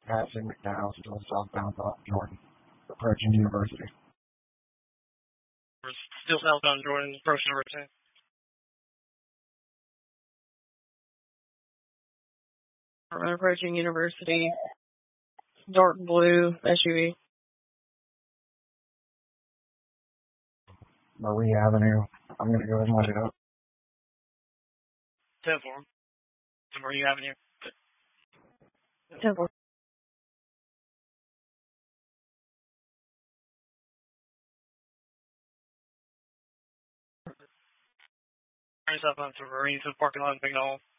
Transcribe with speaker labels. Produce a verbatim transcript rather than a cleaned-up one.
Speaker 1: passing McDowell, still southbound on Jordan, approaching University.
Speaker 2: Still southbound Jordan, approaching University.
Speaker 3: We're approaching University. Dark blue S U V.
Speaker 1: Marie Avenue. I'm going to go ahead and let it up.
Speaker 2: ten four. Marie Avenue.
Speaker 3: ten four.
Speaker 2: Turn southbound to Marine to the parking lot in Bignall.